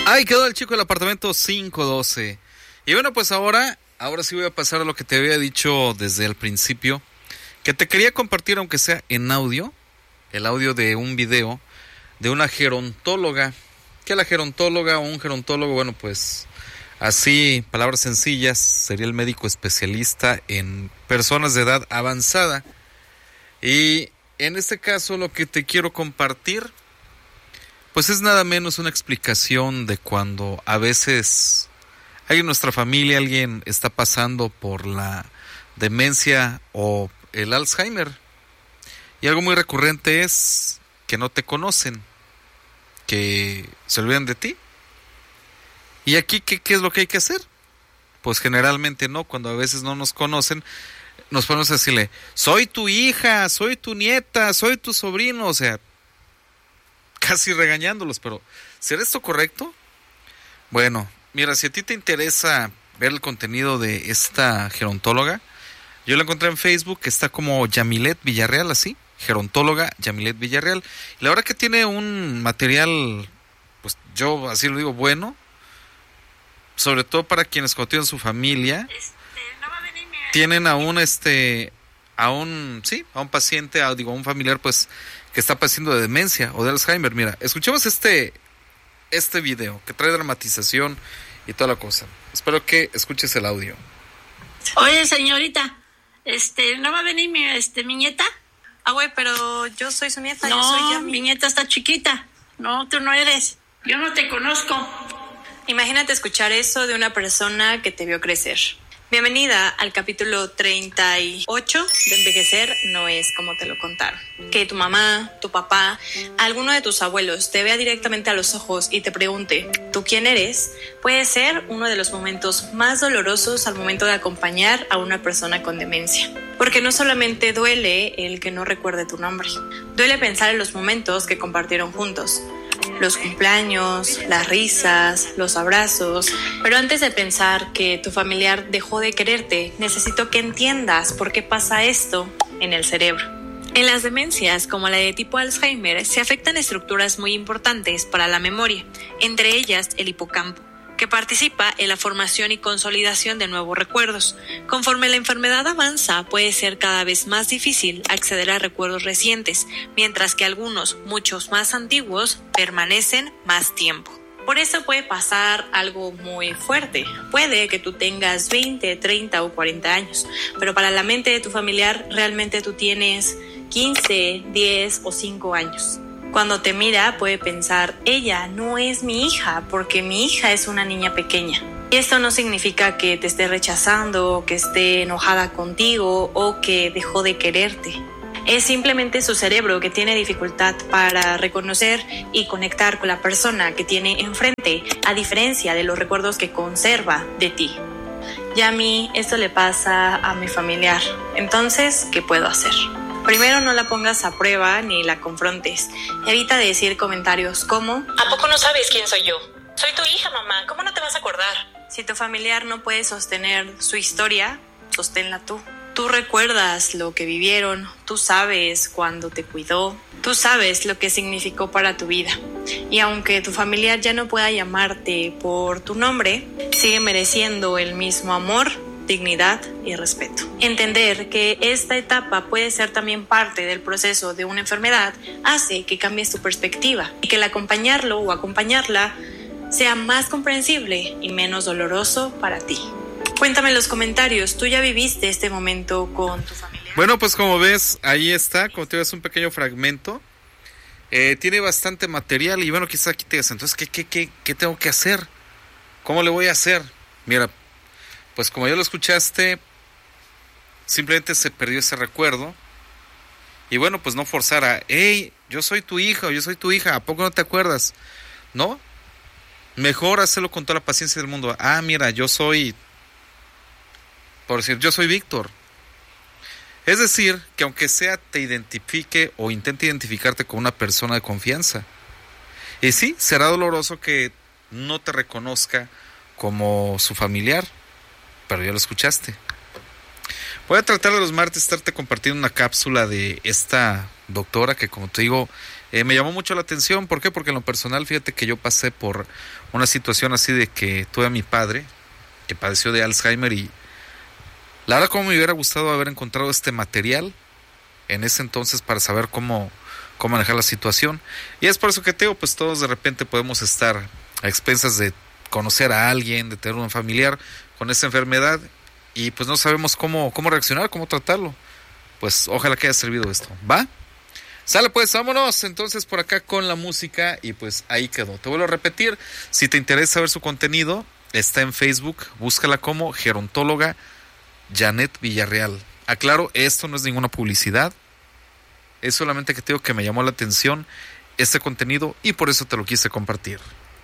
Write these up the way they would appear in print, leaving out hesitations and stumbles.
Ahí quedó el chico del apartamento 512. Y bueno, pues ahora sí voy a pasar a lo que te había dicho desde el principio, que te quería compartir, aunque sea en audio, el audio de un video de una gerontóloga. Que la gerontóloga o un gerontólogo, bueno, pues así, palabras sencillas, sería el médico especialista en personas de edad avanzada. Y en este caso lo que te quiero compartir, pues es nada menos una explicación de cuando a veces hay en nuestra familia alguien está pasando por la demencia o el Alzheimer. Y algo muy recurrente es que no te conocen, que se olvidan de ti. ¿Y aquí qué es lo que hay que hacer? Pues generalmente no, cuando a veces no nos conocen, nos ponemos a decirle, soy tu hija, soy tu nieta, soy tu sobrino, o sea, casi regañándolos, pero ¿será esto correcto? Bueno, mira, si a ti te interesa ver el contenido de esta gerontóloga, yo la encontré en Facebook, que está como Yamilet Villarreal, así, gerontóloga Yamilet Villarreal. Y la verdad que tiene un material, pues yo así lo digo, bueno, sobre todo para quienes contienen su familia, tienen a un paciente, a un familiar, pues, que está padeciendo de demencia o de Alzheimer. Mira, escuchemos este video que trae dramatización y toda la cosa. Espero que escuches el audio. Oye, señorita, ¿no va a venir mi nieta? Ah, güey, pero yo soy su nieta. No, yo soy Yami. mi nieta está chiquita. No, tú no eres. Yo no te conozco. Imagínate escuchar eso de una persona que te vio crecer. Bienvenida al capítulo 38 de Envejecer no es como te lo contaron. Que tu mamá, tu papá, alguno de tus abuelos te vea directamente a los ojos y te pregunte, ¿tú quién eres? Puede ser uno de los momentos más dolorosos al momento de acompañar a una persona con demencia. Porque no solamente duele el que no recuerde tu nombre, duele pensar en los momentos que compartieron juntos. Los cumpleaños, las risas, los abrazos. Pero antes de pensar que tu familiar dejó de quererte, necesito que entiendas por qué pasa esto en el cerebro. En las demencias, como la de tipo Alzheimer, se afectan estructuras muy importantes para la memoria, entre ellas el hipocampo, que participa en la formación y consolidación de nuevos recuerdos. Conforme la enfermedad avanza, puede ser cada vez más difícil acceder a recuerdos recientes, mientras que algunos, muchos más antiguos, permanecen más tiempo. Por eso puede pasar algo muy fuerte. Puede que tú tengas 20, 30 o 40 años, pero para la mente de tu familiar realmente tú tienes 15, 10 o 5 años. Cuando te mira puede pensar, ella no es mi hija porque mi hija es una niña pequeña. Y esto no significa que te esté rechazando, que esté enojada contigo o que dejó de quererte. Es simplemente su cerebro que tiene dificultad para reconocer y conectar con la persona que tiene enfrente, a diferencia de los recuerdos que conserva de ti. Y a mí esto le pasa a mi familiar. Entonces, ¿qué puedo hacer? Primero, no la pongas a prueba ni la confrontes. Evita decir comentarios como ¿a poco no sabes quién soy yo? Soy tu hija, mamá. ¿Cómo no te vas a acordar? Si tu familiar no puede sostener su historia, sosténla tú. Tú recuerdas lo que vivieron, tú sabes cuándo te cuidó, tú sabes lo que significó para tu vida. Y aunque tu familiar ya no pueda llamarte por tu nombre, sigue mereciendo el mismo amor, dignidad y respeto. Entender que esta etapa puede ser también parte del proceso de una enfermedad hace que cambies tu perspectiva y que el acompañarlo o acompañarla sea más comprensible y menos doloroso para ti. Cuéntame en los comentarios, ¿tú ya viviste este momento con tu familia? Bueno, pues como ves, ahí está, como te ves un pequeño fragmento. Tiene bastante material y bueno, quizás aquí te digas, entonces, ¿qué tengo que hacer? ¿Cómo le voy a hacer? Mira, pues como ya lo escuchaste, simplemente se perdió ese recuerdo. Y bueno, pues no forzar a, hey, yo soy tu hijo, yo soy tu hija, ¿a poco no te acuerdas? ¿No? Mejor hacerlo con toda la paciencia del mundo. Ah, mira, yo soy Víctor. Es decir, que aunque sea te identifique o intente identificarte con una persona de confianza. Y sí, será doloroso que no te reconozca como su familiar, pero ya lo escuchaste. Voy a tratar de los martes estarte compartiendo una cápsula de esta doctora que, como te digo, Me llamó mucho la atención. ¿Por qué? Porque en lo personal, fíjate que yo pasé por una situación así de que tuve a mi padre que padeció de Alzheimer, y la verdad como me hubiera gustado haber encontrado este material en ese entonces para saber cómo manejar la situación. Y es por eso que te digo, pues todos de repente podemos estar a expensas de conocer a alguien, de tener un familiar con esa enfermedad, y pues no sabemos cómo reaccionar, cómo tratarlo. Pues ojalá que haya servido esto, ¿va? Sale pues, vámonos entonces por acá con la música, y pues ahí quedó. Te vuelvo a repetir, si te interesa ver su contenido, está en Facebook, búscala como gerontóloga Janet Villarreal. Aclaro, esto no es ninguna publicidad, es solamente que te digo que me llamó la atención este contenido y por eso te lo quise compartir.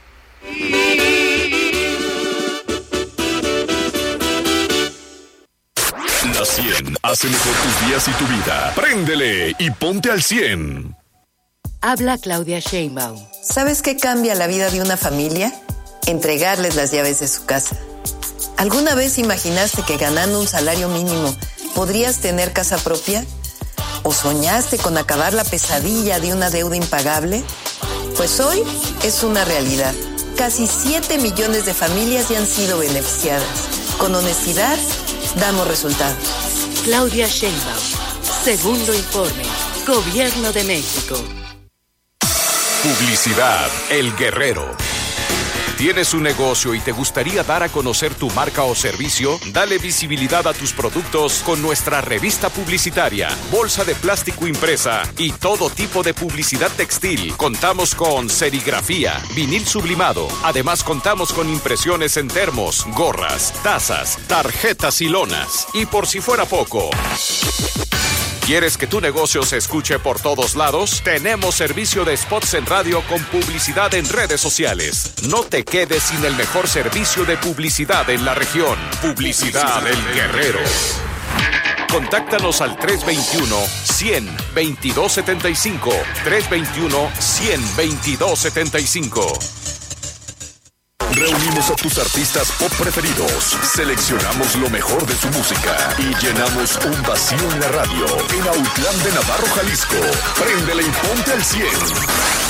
La 100 hace mejor tus días y tu vida. Préndele y ponte al 100. Habla Claudia Sheinbaum. ¿Sabes qué cambia la vida de una familia? Entregarles las llaves de su casa. ¿Alguna vez imaginaste que ganando un salario mínimo podrías tener casa propia? ¿O soñaste con acabar la pesadilla de una deuda impagable? Pues hoy es una realidad. Casi 7 millones de familias ya han sido beneficiadas. Con honestidad, damos resultados. Claudia Sheinbaum. Segundo informe. Gobierno de México. Publicidad El Guerrero. ¿Tienes un negocio y te gustaría dar a conocer tu marca o servicio? Dale visibilidad a tus productos con nuestra revista publicitaria, bolsa de plástico impresa y todo tipo de publicidad textil. Contamos con serigrafía, vinil sublimado. Además contamos con impresiones en termos, gorras, tazas, tarjetas y lonas. Y por si fuera poco, ¿quieres que tu negocio se escuche por todos lados? Tenemos servicio de spots en radio con publicidad en redes sociales. No te quedes sin el mejor servicio de publicidad en la región. Publicidad El Guerrero. Contáctanos al 321-100-2275. 321-100-2275. Reunimos a tus artistas pop preferidos, seleccionamos lo mejor de su música y llenamos un vacío en la radio en Autlán de Navarro, Jalisco. Préndele y ponte al 100.